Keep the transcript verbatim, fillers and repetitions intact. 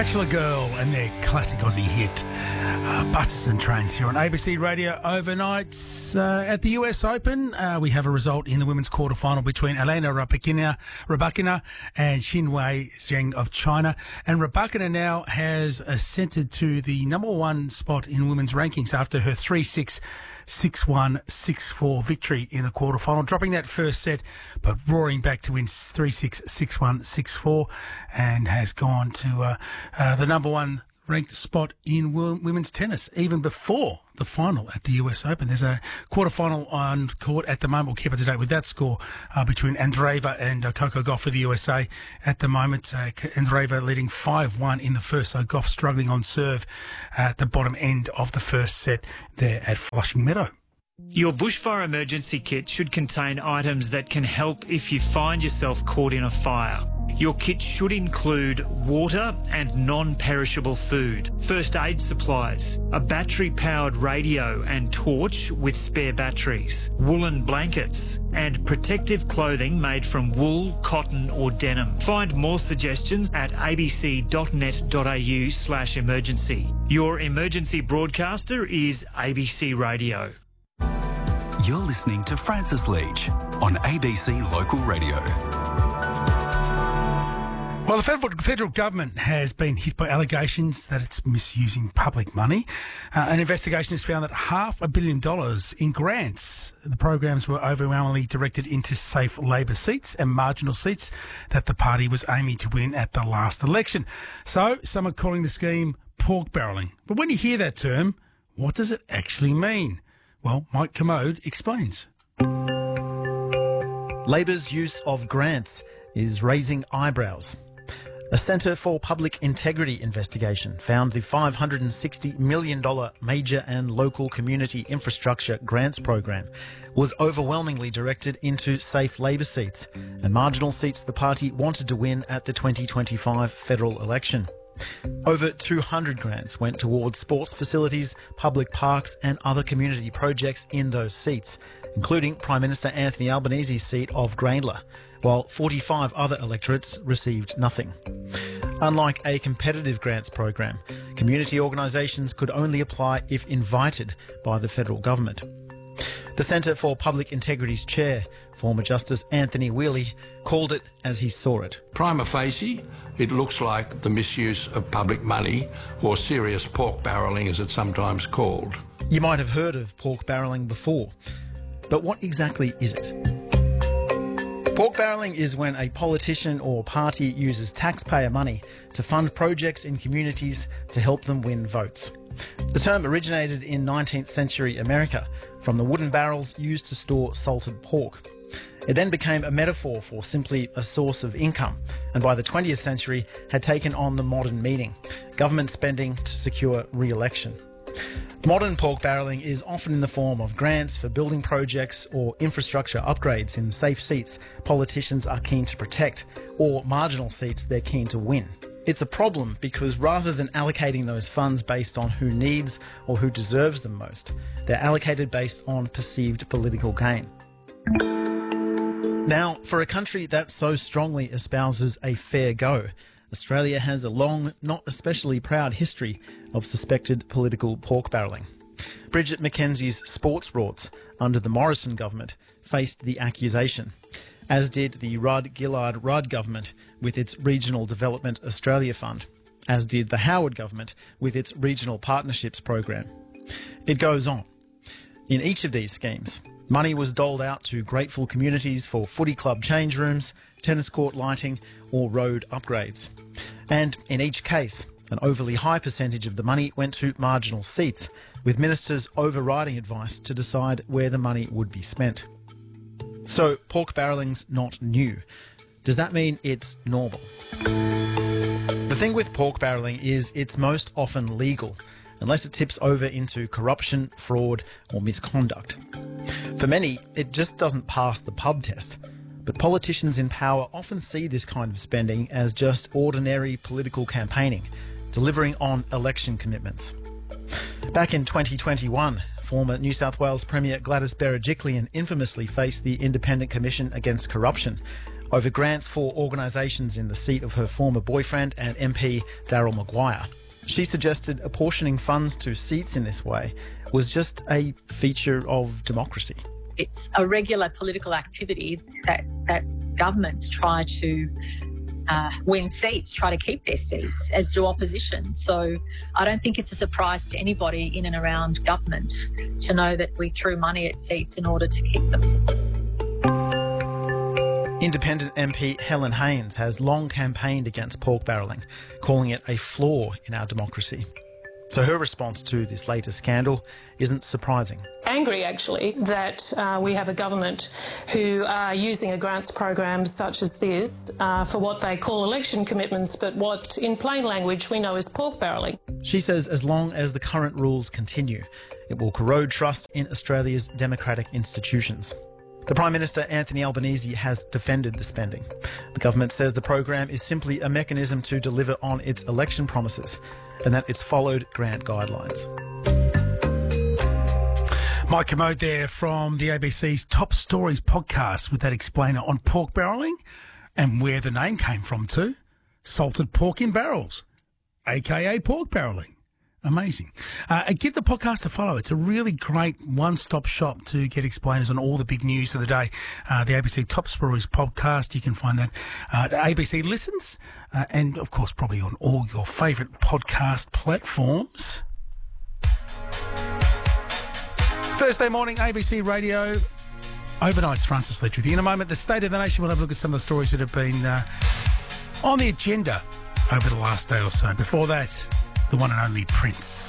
Bachelor Girl and their classic Aussie hit, uh, Buses and Trains, here on A B C Radio overnight. Uh, at the U S Open, uh, we have a result in the women's quarterfinal between Elena Rybakina, Rybakina and Xinwei Zheng of China. And Rybakina now has ascended to the number one spot in women's rankings after her three six, six one, six four victory in the quarterfinal, dropping that first set but roaring back to win three six, six one, six four, and has gone to uh, uh, the number one ranked spot in wo- women's tennis even before the final at the U S Open. There's a quarterfinal on court at the moment. We'll keep up to date with that score uh, between Andreeva and uh, Coco Gauff for the U S A at the moment. Uh, Andreeva leading five one in the first, so Gauff struggling on serve at the bottom end of the first set there at Flushing Meadow. Your bushfire emergency kit should contain items that can help if you find yourself caught in a fire. Your kit should include water and non-perishable food, first aid supplies, a battery-powered radio and torch with spare batteries, woolen blankets, and protective clothing made from wool, cotton or denim. Find more suggestions at abc.net.au slash emergency. Your emergency broadcaster is A B C Radio. You're listening to Francis Leach on A B C Local Radio. Well, the federal, federal government has been hit by allegations that it's misusing public money. Uh, an investigation has found that half a billion dollars in grants, the programs were overwhelmingly directed into safe Labor seats and marginal seats that the party was aiming to win at the last election. So some are calling the scheme pork barrelling. But when you hear that term, what does it actually mean? Well, Mike Commode explains. Labor's use of grants is raising eyebrows. A Centre for Public Integrity investigation found the five hundred sixty million dollars major and local community infrastructure grants program was overwhelmingly directed into safe Labor seats and marginal seats the party wanted to win at the twenty twenty-five federal election. Over two hundred grants went towards sports facilities, public parks and other community projects in those seats, including Prime Minister Anthony Albanese's seat of Grayndler, while forty-five other electorates received nothing. Unlike a competitive grants program, community organisations could only apply if invited by the federal government. The Centre for Public Integrity's chair, former Justice Anthony Whealy, called it as he saw it. Prima facie, it looks like the misuse of public money, or serious pork barrelling as it's sometimes called. You might have heard of pork barrelling before, but what exactly is it? Pork barrelling is when a politician or party uses taxpayer money to fund projects in communities to help them win votes. The term originated in nineteenth century America from the wooden barrels used to store salted pork. It then became a metaphor for simply a source of income, and by the twentieth century had taken on the modern meaning: government spending to secure re-election. Modern pork barrelling is often in the form of grants for building projects or infrastructure upgrades in safe seats politicians are keen to protect, or marginal seats they're keen to win. It's a problem because rather than allocating those funds based on who needs or who deserves them most, they're allocated based on perceived political gain. Now, for a country that so strongly espouses a fair go, Australia has a long, not especially proud history of suspected political pork barrelling. Bridget McKenzie's sports rorts under the Morrison government faced the accusation, as did the Rudd-Gillard-Rudd government with its Regional Development Australia Fund, as did the Howard government with its Regional Partnerships program. It goes on. In each of these schemes, money was doled out to grateful communities for footy club change rooms, tennis court lighting or road upgrades. And in each case, an overly high percentage of the money went to marginal seats, with ministers overriding advice to decide where the money would be spent. So pork barrelling's not new. Does that mean it's normal? The thing with pork barrelling is it's most often legal, unless it tips over into corruption, fraud or misconduct. For many, it just doesn't pass the pub test. But politicians in power often see this kind of spending as just ordinary political campaigning, delivering on election commitments. Back in twenty twenty-one, former New South Wales Premier Gladys Berejiklian infamously faced the Independent Commission Against Corruption over grants for organisations in the seat of her former boyfriend and M P Daryl Maguire. She suggested apportioning funds to seats in this way was just a feature of democracy. It's a regular political activity that, that governments try to uh, win seats, try to keep their seats, as do opposition. So I don't think it's a surprise to anybody in and around government to know that we threw money at seats in order to keep them. Independent M P Helen Haines has long campaigned against pork barrelling, calling it a flaw in our democracy. So her response to this latest scandal isn't surprising. Angry, actually, that uh, we have a government who are using a grants program such as this uh, for what they call election commitments, but what in plain language we know is pork barrelling. She says as long as the current rules continue, it will corrode trust in Australia's democratic institutions. The Prime Minister, Anthony Albanese, has defended the spending. The government says the program is simply a mechanism to deliver on its election promises and that it's followed grant guidelines. Mike Commode there from the A B C's Top Stories podcast with that explainer on pork barrelling and where the name came from too. Salted pork in barrels, a k a pork barrelling. Amazing. Uh, and give the podcast a follow. It's a really great one-stop shop to get explainers on all the big news of the day. Uh, the A B C Top Stories podcast, you can find that uh, at A B C Listens uh, and, of course, probably on all your favourite podcast platforms. Thursday morning, A B C Radio. Overnight's Francis Leach with you. In a moment, the State of the Nation. We'll have a look at some of the stories that have been uh, on the agenda over the last day or so. Before that, the one and only Prince.